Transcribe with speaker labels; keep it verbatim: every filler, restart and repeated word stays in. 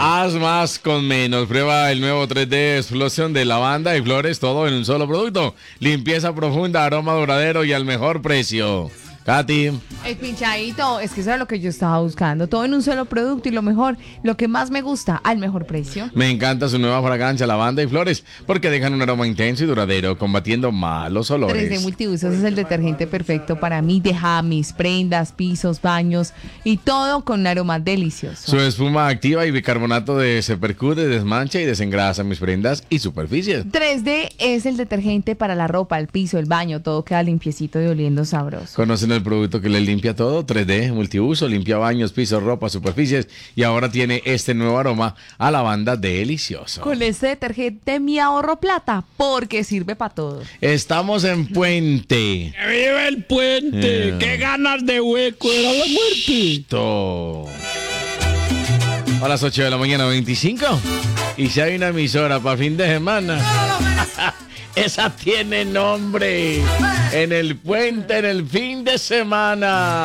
Speaker 1: Haz más con menos. Prueba el nuevo tres D Explosión de lavanda y flores, todo en un solo producto. Limpieza profunda, aroma duradero y al mejor precio. Katy.
Speaker 2: El pinchadito, es que eso era lo que yo estaba buscando. Todo en un solo producto y lo mejor, lo que más me gusta, al mejor precio.
Speaker 1: Me encanta su nueva fragancia, lavanda y flores, porque dejan un aroma intenso y duradero, combatiendo malos olores.
Speaker 2: tres D Multiusos es el detergente perfecto para mí. Deja mis prendas, pisos, baños y todo con un aroma delicioso.
Speaker 1: Su espuma activa y bicarbonato de se percude, desmancha y desengrasa mis prendas y superficies.
Speaker 2: tres D es el detergente para la ropa, el piso, el baño, todo queda limpiecito y oliendo sabroso.
Speaker 1: ¿Conocen el producto que le limpia todo? tres D Multiuso, limpia baños, pisos, ropa, superficies y ahora tiene este nuevo aroma a lavanda delicioso.
Speaker 2: Con este detergente me ahorro plata porque sirve para todo.
Speaker 1: Estamos en Puente.
Speaker 3: ¡Que viva el puente!
Speaker 1: Eh.
Speaker 3: ¡Qué ganas de hueco! ¡Era la muerte!
Speaker 1: Todo. A las ocho de la mañana, veinticinco. Y si hay una emisora para fin de semana, esa tiene nombre. En el puente, en el fin de semana.